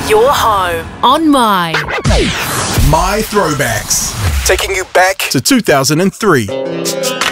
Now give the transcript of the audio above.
Your home on My My Throwbacks. Taking you back to 2003.